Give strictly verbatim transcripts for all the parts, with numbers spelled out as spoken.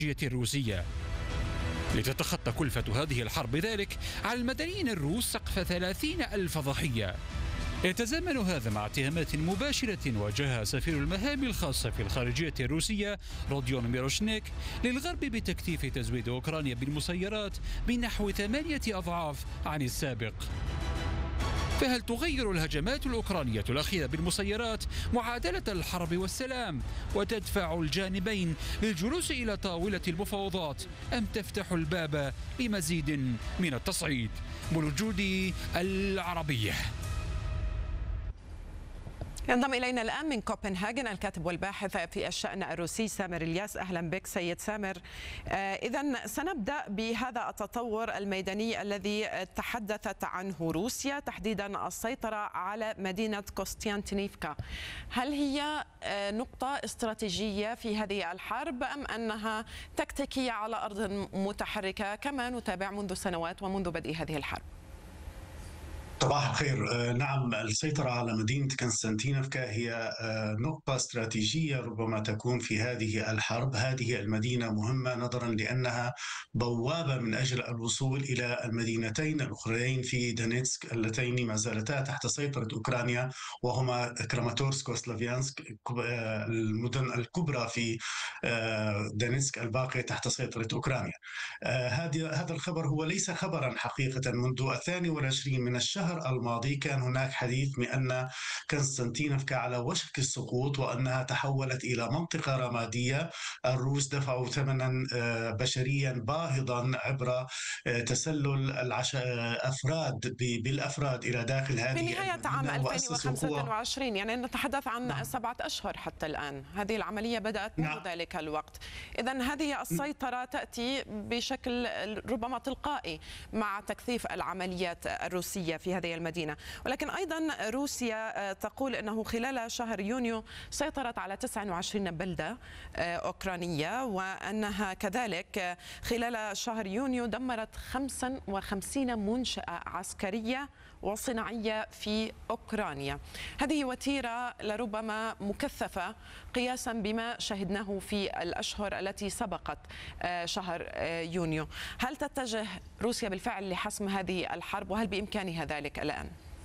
الروسية لتتخطى كلفة هذه الحرب ذلك على المدنيين الروس سقف ثلاثين ألف ضحية. يتزامن هذا مع اتهامات مباشرة واجهها سفير المهام الخاصة في الخارجية الروسية روديون ميروشنيك للغرب بتكثيف تزويد أوكرانيا بالمسيرات بنحو ثمانية أضعاف عن السابق. فهل تغير الهجمات الأوكرانية الأخيرة بالمسيرات معادلة الحرب والسلام وتدفع الجانبين للجلوس إلى طاولة المفاوضات، أم تفتح الباب لمزيد من التصعيد؟ بالوجود العربية. ينضم إلينا الآن من كوبنهاجن الكاتب والباحث في الشأن الروسي سامر الياس. أهلا بك سيد سامر. إذن سنبدأ بهذا التطور الميداني الذي تحدثت عنه روسيا، تحديدا السيطرة على مدينة كوستيانتينيفكا. هل هي نقطة استراتيجية في هذه الحرب أم أنها تكتيكية على أرض متحركة كما نتابع منذ سنوات ومنذ بدء هذه الحرب؟ صباح الخير. نعم، السيطرة على مدينة كونستانتينوفكا هي نقطة استراتيجية ربما تكون في هذه الحرب. هذه المدينة مهمة نظرا لأنها بوابة من أجل الوصول إلى المدينتين الأخرين في دونيتسك اللتين ما زالتا تحت سيطرة أوكرانيا، وهما كراماتورسك وسلافيانسك، المدن الكبرى في دونيتسك الباقية تحت سيطرة أوكرانيا. هذا الخبر هو ليس خبرا حقيقة. منذ الثاني والعشرين من الشهر الماضي كان هناك حديث بأن كونستانتينوفكا على وشك السقوط وأنها تحولت إلى منطقة رمادية. الروس دفعوا ثمنا بشريا باهظا عبر تسلل الأفراد بالأفراد إلى داخل هذه في نهاية عام ألفين وخمسة وعشرين، يعني نتحدث عن نعم. سبعة أشهر حتى الآن. هذه العملية بدأت منذ نعم. ذلك الوقت. إذن هذه السيطرة تأتي بشكل ربما تلقائي مع تكثيف العمليات الروسية في هذه المدينة، ولكن أيضا روسيا تقول أنه خلال شهر يونيو سيطرت على تسعة وعشرين بلدة أوكرانية، وأنها كذلك خلال شهر يونيو دمرت خمسة وخمسين منشأة عسكرية وصناعية في أوكرانيا. هذه وتيرة لربما مكثفة قياسا بما شهدناه في الأشهر التي سبقت شهر يونيو. هل تتجه روسيا بالفعل لحسم هذه الحرب، وهل بإمكانها ذلك الآن؟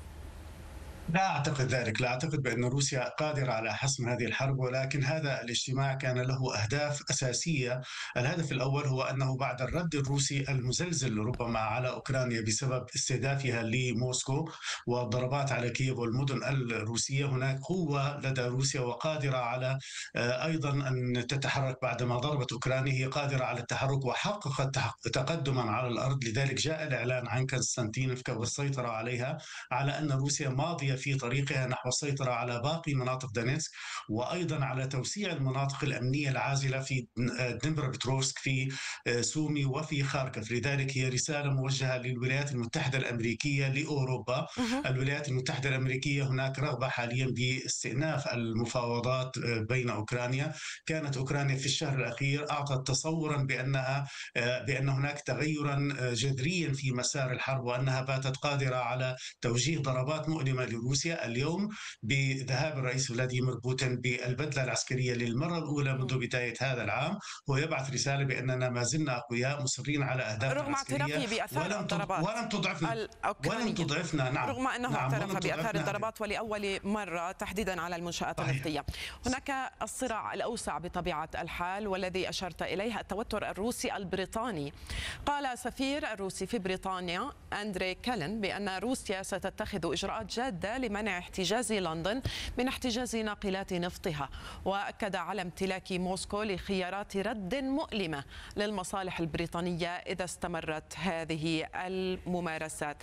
لا أعتقد ذلك. لا أعتقد بأن روسيا قادرة على حسم هذه الحرب، ولكن هذا الاجتماع كان له أهداف أساسية. الهدف الأول هو أنه بعد الرد الروسي المزلزل ربما على أوكرانيا بسبب استهدافها لموسكو والضربات على كييف والمدن الروسية، هناك قوة لدى روسيا وقادرة على أيضا أن تتحرك. بعدما ضربت أوكرانيا هي قادرة على التحرك وحققت تقدما على الأرض. لذلك جاء الإعلان عن كونستانتينوفكا والسيطرة عليها، على أن روسيا ماضية في طريقها نحو السيطرة على باقي مناطق دونيتسك، وأيضا على توسيع المناطق الأمنية العازلة في دنيبروبتروفسك، في سومي، وفي خاركوف. لذلك هي رسالة موجهة للولايات المتحدة الأمريكية لأوروبا. الولايات المتحدة الأمريكية هناك رغبة حاليا باستئناف المفاوضات بين أوكرانيا. كانت أوكرانيا في الشهر الأخير أعطت تصورا بأنها بأن هناك تغيرا جذريا في مسار الحرب، وأنها باتت قادرة على توجيه ضربات مؤلمة لروسيا. اليوم بذهاب الرئيس فلاديمير بوتين بالبدلة العسكرية للمرة الأولى منذ بداية هذا العام، هو يبعث رسالة بأننا ما زلنا أقوياء مصرين على أهدافنا رغم اعترافه بأثار الضربات ولم تضعفنا ولم تضعفنا نعم رغم أنه نعم اعترف بأثار الضربات ولأول مرة تحديدا على المنشآت النفطية. هناك الصراع الأوسع بطبيعة الحال والذي أشرت إليه، التوتر الروسي البريطاني. قال سفير الروسي في بريطانيا أندري كالن بأن روسيا ستتخذ إجراءات جادة لمنع احتجاز لندن من احتجاز ناقلات نفطها، وأكد على امتلاك موسكو لخيارات رد مؤلمة للمصالح البريطانية إذا استمرت هذه الممارسات.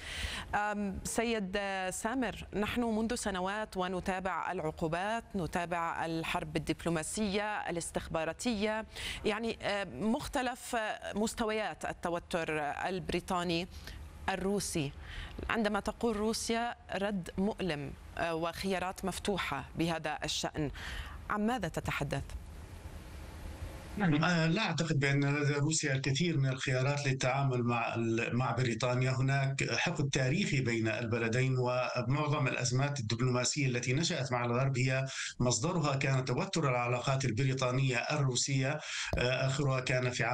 سيد سامر، نحن منذ سنوات ونتابع العقوبات، نتابع الحرب الدبلوماسية الاستخباراتية، يعني مختلف مستويات التوتر البريطاني الروسي. عندما تقول روسيا رد مؤلم وخيارات مفتوحة بهذا الشأن، عن ماذا تتحدث؟ لا أعتقد بأن لدى روسيا الكثير من الخيارات للتعامل مع مع بريطانيا. هناك حقد تاريخي بين البلدين، ومعظم الأزمات الدبلوماسية التي نشأت مع الغرب هي مصدرها كان توتر العلاقات البريطانية الروسية. آخرها كان في